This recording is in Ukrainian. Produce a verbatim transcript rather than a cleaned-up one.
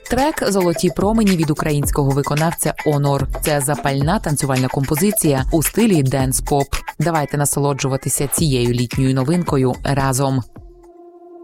Трек «Золоті промені» від українського виконавця Онор. Це запальна танцювальна композиція у стилі денс-поп. Давайте насолоджуватися цією літньою новинкою разом.